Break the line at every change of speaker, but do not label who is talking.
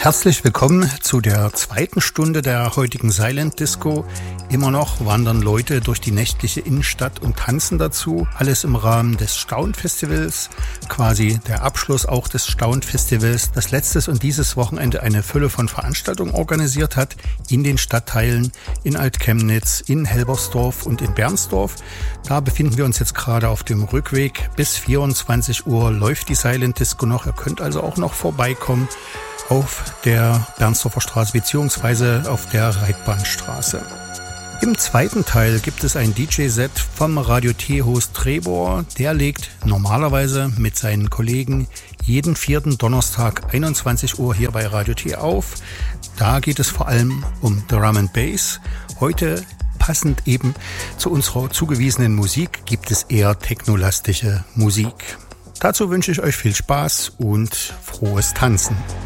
Herzlich willkommen zu der zweiten Stunde der heutigen Silent Disco. Immer noch wandern Leute durch die nächtliche Innenstadt und tanzen dazu. Alles im Rahmen des Staun-Festivals, quasi der Abschluss auch des Staun-Festivals, das letztes und dieses Wochenende eine Fülle von Veranstaltungen organisiert hat in den Stadtteilen in Alt-Chemnitz, in Helbersdorf und in Bernsdorf. Da befinden wir uns jetzt gerade auf dem Rückweg. Bis 24 Uhr läuft die Silent Disco noch. Ihr könnt also auch noch vorbeikommen auf der Bernsdorfer Straße bzw. auf der Reitbahnstraße. Im zweiten Teil gibt es ein DJ-Set vom Radio T-Host Trebor. Der legt normalerweise mit seinen Kollegen jeden vierten Donnerstag 21 Uhr hier bei Radio T auf. Da geht es vor allem um Drum and Bass. Heute, passend eben zu unserer zugewiesenen Musik, gibt es eher technolastische Musik. Dazu wünsche ich euch viel Spaß und frohes Tanzen.